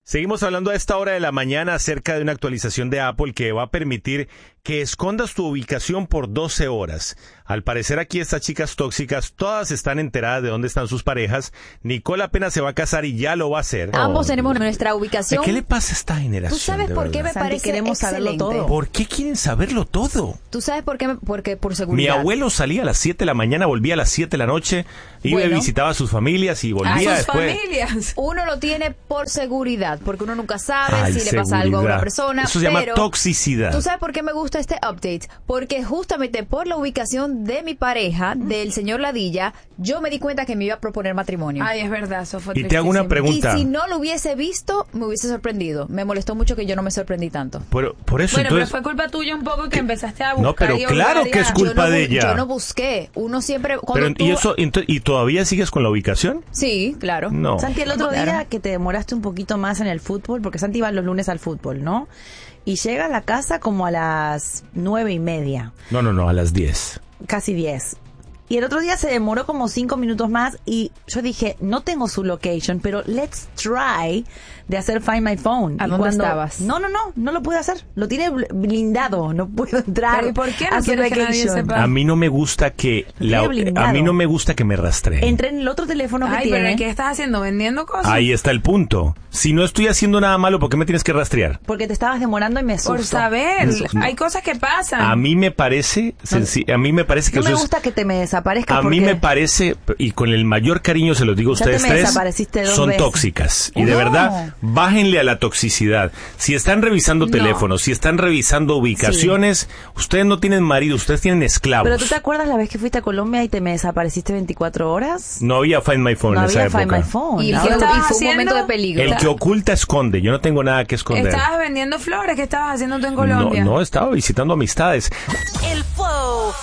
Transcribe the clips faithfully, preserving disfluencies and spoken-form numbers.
Seguimos hablando a esta hora de la mañana acerca de una actualización de Apple que va a permitir que escondas tu ubicación por doce horas. Al parecer aquí estas chicas tóxicas, todas están enteradas de dónde están sus parejas. Nicole apenas se va a casar y ya lo va a hacer. Ambos oh, tenemos nuestra ubicación. ¿Qué le pasa a esta generación? ¿Tú sabes por qué me Santi, parece queremos saberlo excelente? todo. ¿Por qué quieren saberlo todo? ¿Tú sabes por qué? Me, porque por seguridad. Mi abuelo salía a las siete de la mañana, volvía a las siete de la noche, iba Bueno. y visitaba a sus familias y volvía A sus después. familias. Uno lo tiene por seguridad, porque uno nunca sabe Ay, si le pasa algo a seguridad. una persona. Eso se llama pero, toxicidad. ¿tú sabes por qué me gusta este update? Porque justamente por la ubicación de mi pareja, del señor Ladilla, yo me di cuenta que me iba a proponer matrimonio. Ay, es verdad, eso fue Y te hago una tristísimo. pregunta. Y si no lo hubiese visto, me hubiese sorprendido. Me molestó mucho que yo no me sorprendí tanto. Por, por eso, Bueno, entonces... pero fue culpa tuya un poco que empezaste a buscar. No, pero y claro obligar que es a- culpa Yo no de bu- ella. Yo no busqué. Uno siempre... Cuando Pero, tú- ¿y eso ento- y todavía sigues con la ubicación? Sí, claro. No. Santi, el otro Claro. día que te demoraste un poquito más en el fútbol, porque Santi va los lunes al fútbol, ¿no? Y llega a la casa como a las nueve y media, No, no, no, a las diez. casi diez. Y el otro día se demoró como cinco minutos más y yo dije, no tengo su location, pero let's try de hacer Find My Phone. ¿A Y dónde estabas? No, no, no, no lo pude hacer. Lo tiene bl- blindado, no puedo entrar. Pero ¿y por qué no a su quieres que nadie location. sepa? A mí no me gusta que la, tiene blindado. a mí no me gusta que me rastreen. Entré en el otro teléfono que Ay, pero tiene. ¿qué estás haciendo? ¿Vendiendo cosas? Ahí está el punto. Si no estoy haciendo nada malo, ¿por qué me tienes que rastrear? Porque te estabas demorando y me asustó. Por saber. No. Hay cosas que pasan. A mí me parece senci- a mí me parece que No me eso es- gusta que te me desaparezcas a porque... mí me parece, y con el mayor cariño se los digo a Ya te ustedes me tres, desapareciste dos son veces. tóxicas. Y de No. verdad, bájenle a la toxicidad. Si están revisando No. teléfonos, si están revisando ubicaciones, ustedes no tienen marido, ustedes tienen esclavos. Pero ¿tú te acuerdas la vez que fuiste a Colombia y te me desapareciste veinticuatro horas? No había Find My Phone No en esa había Find época. My Phone. Y, Ahora- fue, y estabas fue un haciendo? momento de peligro. El que oculta esconde. Yo no tengo nada que esconder. ¿Estabas vendiendo flores? ¿Qué estabas haciendo tú en Colombia? No, no, estaba visitando amistades. El Flow.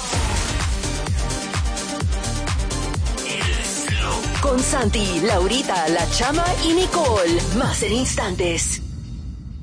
Con Santi, Laurita, La Chama y Nicole. Más en instantes.